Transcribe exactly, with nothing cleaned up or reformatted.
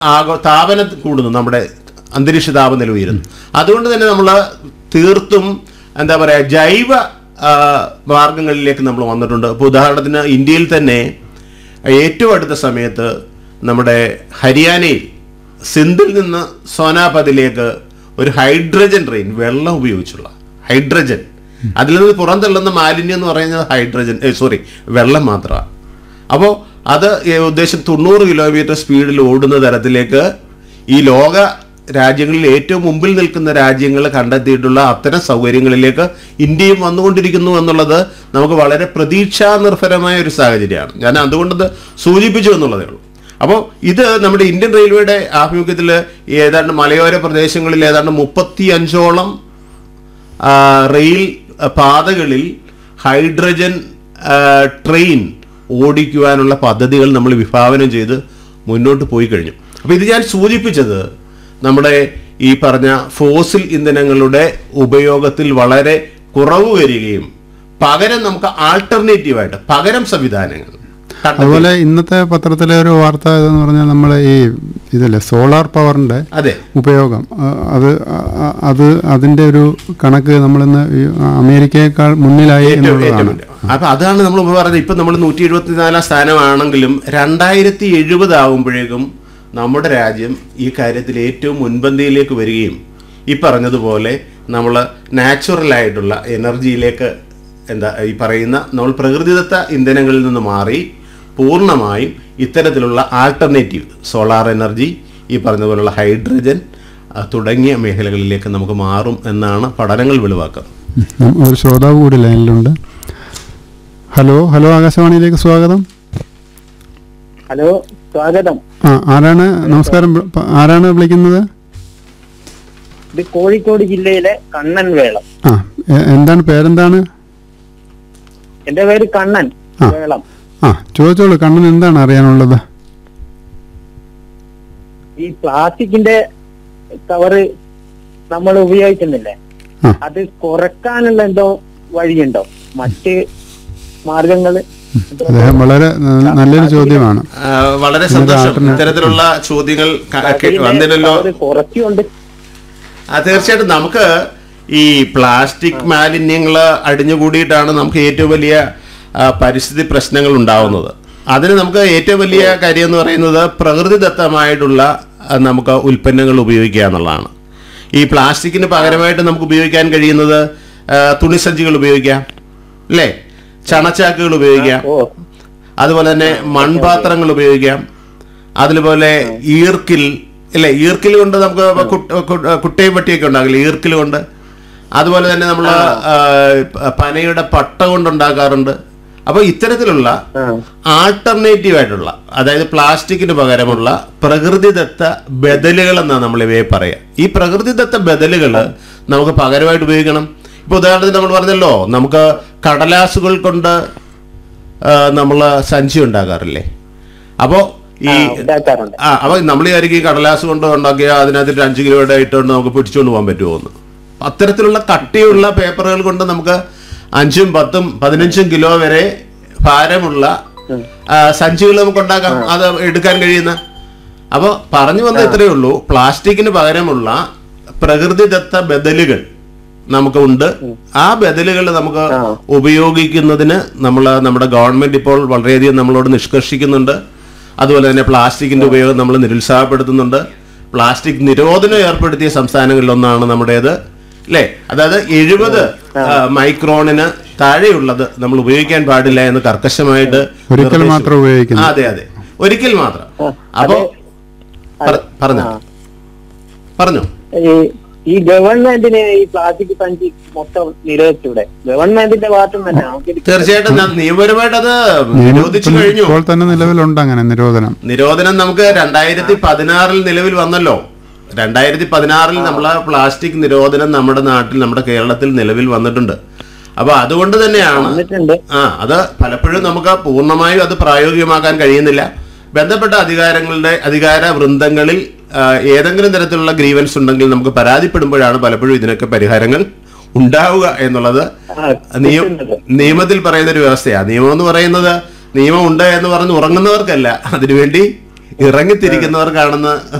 Ago താപനം കൂടുന്നു, നമ്മുടെ അന്തരീക്ഷ താപനില ഉയരുന്നു. അതുകൊണ്ട് തന്നെ നമ്മൾ തീർത്തും എന്താ പറയുക ജൈവ മാർഗങ്ങളിലേക്ക് നമ്മൾ വന്നിട്ടുണ്ട്. ഇപ്പോൾ ഉദാഹരണത്തിന് ഇന്ത്യയിൽ തന്നെ ഏറ്റവും അടുത്ത സമയത്ത് നമ്മുടെ ഹരിയാനയിൽ സിന്ധിൽ നിന്ന് സോനാപതിലേക്ക് ഒരു ഹൈഡ്രജൻ ട്രെയിൻ, വെള്ളം ഉപയോഗിച്ചുള്ള ഹൈഡ്രജൻ, അതിൽ നിന്ന് പുറന്തള്ളുന്ന മാലിന്യം എന്ന് പറയുന്നത് ഹൈഡ്രജൻ സോറി വെള്ളം മാത്രമാണ്. അപ്പോൾ അത് ഉദ്ദേശം തൊണ്ണൂറ് കിലോമീറ്റർ സ്പീഡിൽ ഓടുന്ന തരത്തിലേക്ക് ഈ ലോക രാജ്യങ്ങളിൽ ഏറ്റവും മുമ്പിൽ നിൽക്കുന്ന രാജ്യങ്ങൾ കണ്ടെത്തിയിട്ടുള്ള അത്തരം സൗകര്യങ്ങളിലേക്ക് ഇന്ത്യയും വന്നുകൊണ്ടിരിക്കുന്നു എന്നുള്ളത് നമുക്ക് വളരെ പ്രതീക്ഷാ നിർഭരമായ ഒരു സാഹചര്യമാണ്. ഞാൻ അതുകൊണ്ടത് സൂചിപ്പിച്ചു എന്നുള്ളതേ ഉള്ളൂ. അപ്പോൾ ഇത് നമ്മുടെ ഇന്ത്യൻ റെയിൽവേയുടെ ആഭിമുഖ്യത്തിൽ ഏതാണ്ട് മലയോര പ്രദേശങ്ങളിൽ ഏതാണ്ട് മുപ്പത്തി അഞ്ചോളം റെയിൽ പാതകളിൽ ഹൈഡ്രജൻ ട്രെയിൻ ഓടിക്കുവാനുള്ള പദ്ധതികൾ നമ്മൾ വിഭാവനം ചെയ്ത് മുന്നോട്ട് പോയി കഴിഞ്ഞു. അപ്പോൾ ഇത് ഞാൻ സൂചിപ്പിച്ചത് നമ്മുടെ ഈ പറഞ്ഞ ഫോസിൽ ഇന്ധനങ്ങളുടെ ഉപയോഗത്തിൽ വളരെ കുറവ് വരികയും പകരം നമുക്ക് ആൾട്ടർനേറ്റീവായിട്ട് പകരം സംവിധാനങ്ങൾ. അതുപോലെ ഇന്നത്തെ പത്രത്തിലെ ഒരു വാർത്ത എന്ന് പറഞ്ഞാൽ നമ്മൾ ഈ ഇതില്ലേ സോളാർ പവറിന്റെ ഉപയോഗം, അത് അത് അതിന്റെ ഒരു കണക്ക് നമ്മളിന്ന് അമേരിക്കയേക്കാൾ മുന്നിലായി എന്നുള്ളതാണ്. അപ്പൊ അതാണ് നമ്മൾ പറഞ്ഞത്. ഇപ്പൊ നമ്മൾ നൂറ്റി എഴുപത്തിനാലാം സ്ഥാനമാണെങ്കിലും രണ്ടായിരത്തി എഴുപത് ആകുമ്പോഴേക്കും നമ്മുടെ രാജ്യം ഈ കാര്യത്തിൽ ഏറ്റവും മുൻപന്തിയിലേക്ക് വരികയും ഈ പറഞ്ഞതുപോലെ നമ്മൾ നാച്ചുറലായിട്ടുള്ള എനർജിയിലേക്ക് എന്താ ഈ പറയുന്ന നമ്മൾ പ്രകൃതിദത്ത ഇന്ധനങ്ങളിൽ നിന്ന് മാറി പൂർണ്ണമായും ഇത്തരത്തിലുള്ള ആൾട്ടർനേറ്റീവ് സോളാർ എനർജി, ഈ പറഞ്ഞതുപോലുള്ള ഹൈഡ്രജൻ തുടങ്ങിയ മേഖലകളിലേക്ക് നമുക്ക് മാറും എന്നാണ് പഠനങ്ങൾ വെളിവാക്കുന്നത്. ഒരു ശ്രോതാവ് കൂടി ലൈനിലുണ്ട്. ഹലോ ഹലോ ആകാശവാണിയിലേക്ക് സ്വാഗതം. ഹലോ സ്വാഗതം. ആ ആരാണ്? നമസ്കാരം. ആരാണ് വിളിക്കുന്നത്? ഇത് കോഴിക്കോട് ജില്ലയിലെ കണ്ണൻ വേളം. ആ എന്താണ് പേരെന്താണ്? എന്റെ പേര് കണ്ണൻ വേളം. ആ ചോദിച്ചോളൂ കണ്ണൻ, എന്താണ് അറിയാനുള്ളത്? ഈ പ്ലാസ്റ്റിക്കിന്റെ കവറ് നമ്മൾ ഉപയോഗിക്കുന്നില്ലേ, അത് കുറക്കാനുള്ള എന്തോ വഴിയുണ്ടോ? മറ്റ് മാർഗങ്ങള്? അദ്ദേഹം വളരെ നല്ലൊരു ചോദ്യമാണ്. വളരെ സന്തോഷം ഇത്തരത്തിലുള്ള ചോദ്യങ്ങൾ വന്നില്ലല്ലോ. കുറച്ചുകൊണ്ട് തീർച്ചയായിട്ടും നമുക്ക് ഈ പ്ലാസ്റ്റിക് മാലിന്യങ്ങൾ അടിഞ്ഞുകൂടിയിട്ടാണ് നമുക്ക് ഏറ്റവും വലിയ പരിസ്ഥിതി പ്രശ്നങ്ങൾ ഉണ്ടാവുന്നത്. അതിന് നമുക്ക് ഏറ്റവും വലിയ കാര്യം എന്ന് പറയുന്നത് പ്രകൃതിദത്തമായിട്ടുള്ള നമുക്ക് ഉൽപ്പന്നങ്ങൾ ഉപയോഗിക്കുക എന്നുള്ളതാണ്. ഈ പ്ലാസ്റ്റിക്കിന് പകരമായിട്ട് നമുക്ക് ഉപയോഗിക്കാൻ കഴിയുന്നത് തുണിസഞ്ചികൾ ഉപയോഗിക്കാം, അല്ലേ? ചണച്ചാക്കുകൾ ഉപയോഗിക്കാം, അതുപോലെ തന്നെ മൺപാത്രങ്ങൾ ഉപയോഗിക്കാം, അതുപോലെ ഈർക്കിൽ, അല്ലേ? ഈർക്കിൽ കൊണ്ട് നമുക്ക് കുട്ടയും പട്ടിയൊക്കെ ഉണ്ടാകില്ല, ഈർക്കിൽ കൊണ്ട്. അതുപോലെ തന്നെ നമ്മൾ പനയുടെ പട്ട കൊണ്ടുണ്ടാക്കാറുണ്ട്. അപ്പോൾ ഇത്തരത്തിലുള്ള ആൾട്ടർനേറ്റീവ് ആയിട്ടുള്ള, അതായത് പ്ലാസ്റ്റിക്കിന് പകരമുള്ള പ്രകൃതിദത്ത ബദലുകൾ എന്നാണ് നമ്മൾ ഇവയെ പറയുക. ഈ പ്രകൃതിദത്ത ബദലുകൾ നമുക്ക് പകരമായിട്ട് ഉപയോഗിക്കണം. ഇപ്പോൾ ഉദാഹരണത്തിന് നമ്മൾ പറഞ്ഞല്ലോ, നമുക്ക് കടലാസുകൾ കൊണ്ട് നമ്മൾ സഞ്ചി ഉണ്ടാക്കാറില്ലേ? അപ്പോൾ ഈ ആ അപ്പോൾ നമ്മൾ വിചാരിക്കും ഈ കടലാസ് കൊണ്ട് ഉണ്ടാക്കിയാൽ അതിനകത്ത് അഞ്ച് കിലോയുടെ ഇട്ടുകൊണ്ട് നമുക്ക് പിടിച്ചുകൊണ്ട് പോകാൻ പറ്റുമോ എന്ന്. അത്തരത്തിലുള്ള കട്ടിയുള്ള പേപ്പറുകൾ കൊണ്ട് നമുക്ക് അഞ്ചും പത്തും പതിനഞ്ചും കിലോ വരെ ഭാരമുള്ള സഞ്ചികൾ നമുക്ക് ഉണ്ടാക്കാം, അത് എടുക്കാൻ കഴിയുന്ന. അപ്പോൾ പറഞ്ഞു വന്ന ഇത്രയേ ഉള്ളൂ, പ്ലാസ്റ്റിക്കിന് പകരമുള്ള പ്രകൃതിദത്ത ബദലുകൾ നമുക്കുണ്ട്. ആ ബദലുകൾ നമുക്ക് ഉപയോഗിക്കുന്നതിന് നമ്മൾ നമ്മുടെ ഗവൺമെന്റ് ഇപ്പോൾ വളരെയധികം നമ്മളോട് നിഷ്കർഷിക്കുന്നുണ്ട്. അതുപോലെ തന്നെ പ്ലാസ്റ്റിക്കിന്റെ ഉപയോഗം നമ്മൾ നിരുത്സാഹപ്പെടുത്തുന്നുണ്ട്. പ്ലാസ്റ്റിക് നിരോധനം ഏർപ്പെടുത്തിയ സംസ്ഥാനങ്ങളിലൊന്നാണ് നമ്മുടേത്, അല്ലേ? അതായത് എഴുപത് മൈക്രോണിന് താഴെയുള്ളത് നമ്മൾ ഉപയോഗിക്കാൻ പാടില്ല എന്ന് കർക്കശമായിട്ട് ഒരിക്കൽ മാത്രം ഉപയോഗിക്കുന്നു. അതെ അതെ ഒരിക്കൽ മാത്രം. അപ്പോ പറഞ്ഞോ പറഞ്ഞോ ഈ ഗവൺമെന്റിന് ഈ പ്ലാസ്റ്റിക് സഞ്ചി മൊത്തം നിരോധിച്ചൂടെ? ഗവൺമെന്റിന്റെ ഭാഗത്തും തന്നെ തീർച്ചയായിട്ടും നിയമപരമായിട്ട് അത് നിരോധിച്ചു കഴിഞ്ഞു. ഇപ്പോൾ തന്നെ നിലവിലുണ്ട് അങ്ങനെ നിരോധനം. നിരോധനം നമുക്ക് രണ്ടായിരത്തി പതിനാറിൽ നിലവിൽ വന്നല്ലോ. രണ്ടായിരത്തി പതിനാറിൽ നമ്മളെ പ്ലാസ്റ്റിക് നിരോധനം നമ്മുടെ നാട്ടിൽ, നമ്മുടെ കേരളത്തിൽ നിലവിൽ വന്നിട്ടുണ്ട്. അപ്പൊ അതുകൊണ്ട് തന്നെയാണ് ആ അത് പലപ്പോഴും നമുക്ക് പൂർണ്ണമായും അത് പ്രായോഗികമാക്കാൻ കഴിയുന്നില്ല. ബന്ധപ്പെട്ട അധികാരങ്ങളുടെ അധികാര വൃന്ദങ്ങളിൽ ഏതെങ്കിലും തരത്തിലുള്ള ഗ്രീവൻസ് ഉണ്ടെങ്കിൽ നമുക്ക് പരാതിപ്പെടുമ്പോഴാണ് പലപ്പോഴും ഇതിനൊക്കെ പരിഹാരങ്ങൾ ഉണ്ടാവുക എന്നുള്ളത് നിയമത്തിൽ പറയുന്ന ഒരു വ്യവസ്ഥയാണ്. നിയമം എന്ന് പറയുന്നത് നിയമം ഉണ്ട് എന്ന് പറഞ്ഞ് ഉറങ്ങുന്നവർക്കല്ല, അതിനുവേണ്ടി ഇറങ്ങിത്തിരിക്കുന്നവർ കാണുന്ന